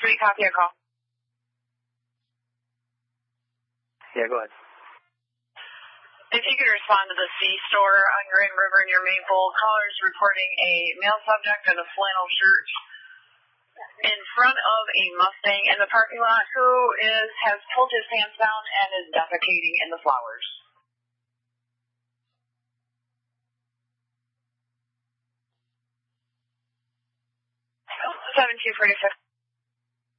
we copy a call? Yeah, go ahead. If you could respond to the C-store on Grand River near Maple, callers reporting a male subject in a flannel shirt in front of a Mustang in the parking lot who has pulled his pants down and is defecating in the flowers. 7246.